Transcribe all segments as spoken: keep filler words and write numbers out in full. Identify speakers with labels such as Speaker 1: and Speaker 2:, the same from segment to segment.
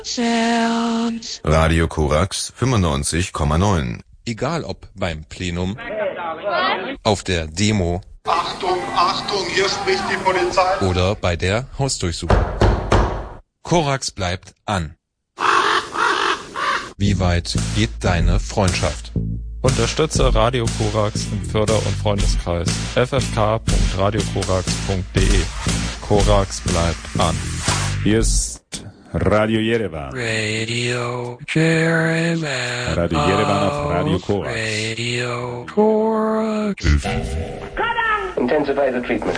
Speaker 1: Sounds. Radio Korax fünfundneunzig Komma neun.
Speaker 2: Egal ob beim Plenum, auf der Demo,
Speaker 3: Achtung, Achtung, hier spricht die Polizei,
Speaker 2: oder bei der Hausdurchsuchung. Korax bleibt an. Wie weit geht deine Freundschaft?
Speaker 4: Unterstütze Radio Korax im Förder- und Freundeskreis. f f k punkt radio korax punkt d e. Korax bleibt an.
Speaker 5: Hier ist Radio Yerevan.
Speaker 1: Radio Yerevan.
Speaker 5: Radio Yerevan auf Radio Korax.
Speaker 1: Radio Korax.
Speaker 6: Intensify the treatment.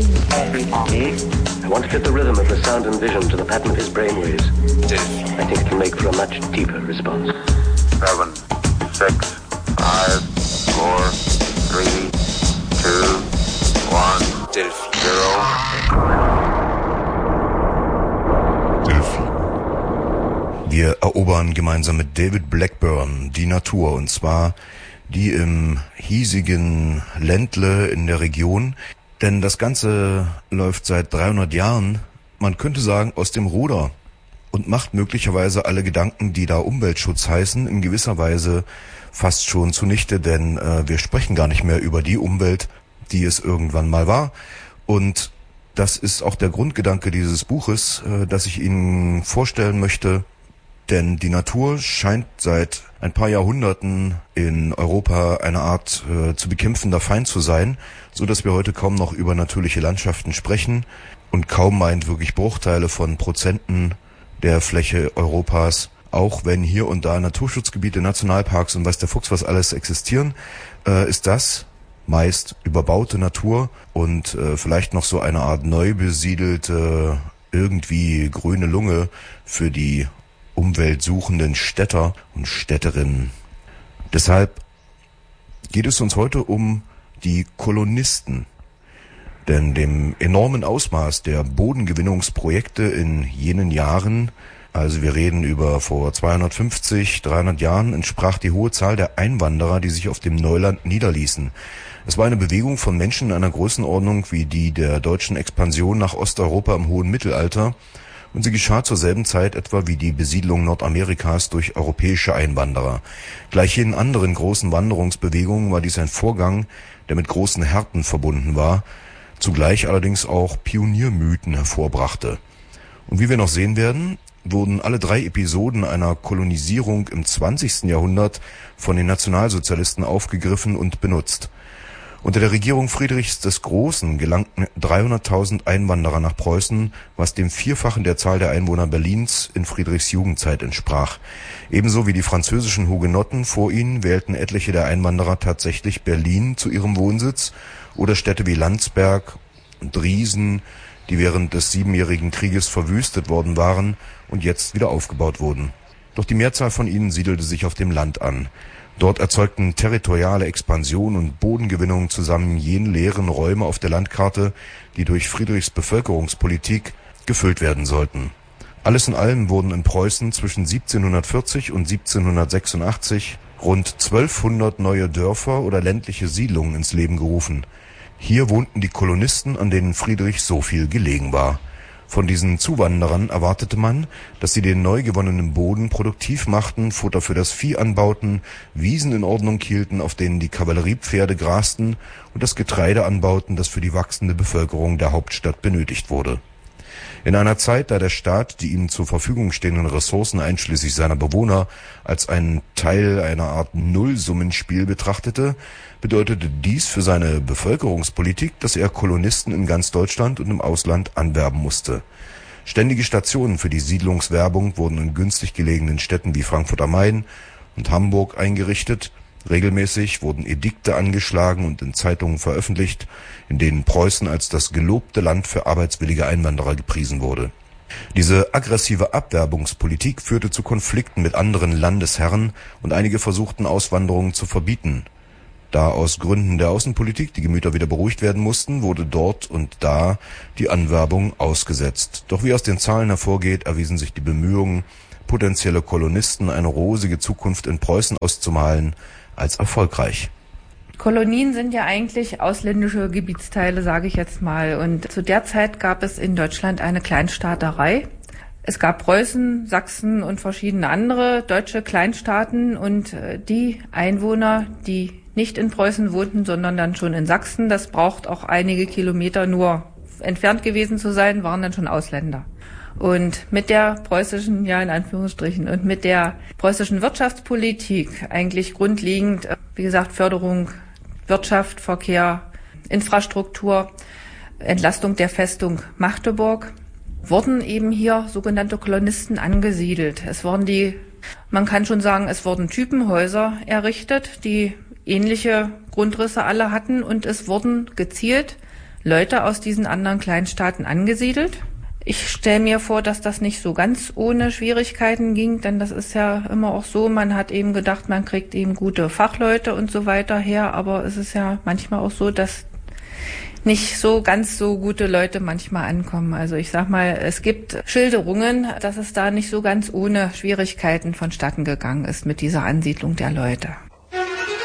Speaker 6: I want to fit the rhythm of the sound and vision to the pattern of his brainwaves. I think it can make for a much deeper response.
Speaker 7: Seven, six, five, four, three, two, one, zero.
Speaker 8: Wir erobern gemeinsam mit David Blackburn die Natur, und zwar die im hiesigen Ländle in der Region. Denn das Ganze läuft seit dreihundert Jahren, man könnte sagen, aus dem Ruder und macht möglicherweise alle Gedanken, die da Umweltschutz heißen, in gewisser Weise fast schon zunichte, denn äh, wir sprechen gar nicht mehr über die Umwelt, die es irgendwann mal war. Und das ist auch der Grundgedanke dieses Buches, äh, das ich Ihnen vorstellen möchte. Denn die Natur scheint seit ein paar Jahrhunderten in Europa eine Art äh, zu bekämpfender Feind zu sein, so dass wir heute kaum noch über natürliche Landschaften sprechen und kaum meint wirklich Bruchteile von Prozenten der Fläche Europas, auch wenn hier und da Naturschutzgebiete, Nationalparks und weiß der Fuchs was alles existieren, äh, ist das meist überbaute Natur und äh, vielleicht noch so eine Art neu besiedelte, irgendwie grüne Lunge für die umweltsuchenden Städter und Städterinnen. Deshalb geht es uns heute um die Kolonisten. Denn dem enormen Ausmaß der Bodengewinnungsprojekte in jenen Jahren, also wir reden über vor zweihundertfünfzig, dreihundert Jahren, entsprach die hohe Zahl der Einwanderer, die sich auf dem Neuland niederließen. Es war eine Bewegung von Menschen in einer Größenordnung wie die der deutschen Expansion nach Osteuropa im hohen Mittelalter, und sie geschah zur selben Zeit etwa wie die Besiedlung Nordamerikas durch europäische Einwanderer. Gleich jenen anderen großen Wanderungsbewegungen war dies ein Vorgang, der mit großen Härten verbunden war, zugleich allerdings auch Pioniermythen hervorbrachte. Und wie wir noch sehen werden, wurden alle drei Episoden einer Kolonisierung im zwanzigsten Jahrhundert von den Nationalsozialisten aufgegriffen und benutzt. Unter der Regierung Friedrichs des Großen gelangten dreihunderttausend Einwanderer nach Preußen, was dem Vierfachen der Zahl der Einwohner Berlins in Friedrichs Jugendzeit entsprach. Ebenso wie die französischen Hugenotten vor ihnen wählten etliche der Einwanderer tatsächlich Berlin zu ihrem Wohnsitz oder Städte wie Landsberg und Driesen, die während des Siebenjährigen Krieges verwüstet worden waren und jetzt wieder aufgebaut wurden. Doch die Mehrzahl von ihnen siedelte sich auf dem Land an. Dort erzeugten territoriale Expansion und Bodengewinnung zusammen jene leeren Räume auf der Landkarte, die durch Friedrichs Bevölkerungspolitik gefüllt werden sollten. Alles in allem wurden in Preußen zwischen siebzehnhundertvierzig und siebzehnhundertsechsundachtzig rund zwölfhundert neue Dörfer oder ländliche Siedlungen ins Leben gerufen. Hier wohnten die Kolonisten, an denen Friedrich so viel gelegen war. Von diesen Zuwanderern erwartete man, dass sie den neu gewonnenen Boden produktiv machten, Futter für das Vieh anbauten, Wiesen in Ordnung hielten, auf denen die Kavalleriepferde grasten, und das Getreide anbauten, das für die wachsende Bevölkerung der Hauptstadt benötigt wurde. In einer Zeit, da der Staat die ihm zur Verfügung stehenden Ressourcen einschließlich seiner Bewohner als einen Teil einer Art Nullsummenspiel betrachtete, bedeutete dies für seine Bevölkerungspolitik, dass er Kolonisten in ganz Deutschland und im Ausland anwerben musste. Ständige Stationen für die Siedlungswerbung wurden in günstig gelegenen Städten wie Frankfurt am Main und Hamburg eingerichtet. Regelmäßig wurden Edikte angeschlagen und in Zeitungen veröffentlicht, in denen Preußen als das gelobte Land für arbeitswillige Einwanderer gepriesen wurde. Diese aggressive Abwerbungspolitik führte zu Konflikten mit anderen Landesherren und einige versuchten Auswanderungen zu verbieten. Da aus Gründen der Außenpolitik die Gemüter wieder beruhigt werden mussten, wurde dort und da die Anwerbung ausgesetzt. Doch wie aus den Zahlen hervorgeht, erwiesen sich die Bemühungen, potenzielle Kolonisten eine rosige Zukunft in Preußen auszumalen, als erfolgreich.
Speaker 9: Kolonien sind ja eigentlich ausländische Gebietsteile, sage ich jetzt mal. Und zu der Zeit gab es in Deutschland eine Kleinstaaterei. Es gab Preußen, Sachsen und verschiedene andere deutsche Kleinstaaten und die Einwohner, die nicht in Preußen wohnten, sondern dann schon in Sachsen, das braucht auch einige Kilometer nur entfernt gewesen zu sein, waren dann schon Ausländer. Und mit der preußischen, ja in Anführungsstrichen, und mit der preußischen Wirtschaftspolitik eigentlich grundlegend, wie gesagt, Förderung, Wirtschaft, Verkehr, Infrastruktur, Entlastung der Festung Magdeburg, wurden eben hier sogenannte Kolonisten angesiedelt. Es wurden die, man kann schon sagen, es wurden Typenhäuser errichtet, die ähnliche Grundrisse alle hatten und es wurden gezielt Leute aus diesen anderen Kleinstaaten angesiedelt. Ich stelle mir vor, dass das nicht so ganz ohne Schwierigkeiten ging, denn das ist ja immer auch so, man hat eben gedacht, man kriegt eben gute Fachleute und so weiter her, aber es ist ja manchmal auch so, dass nicht so ganz so gute Leute manchmal ankommen. Also ich sag mal, es gibt Schilderungen, dass es da nicht so ganz ohne Schwierigkeiten vonstatten gegangen ist mit dieser Ansiedlung der Leute.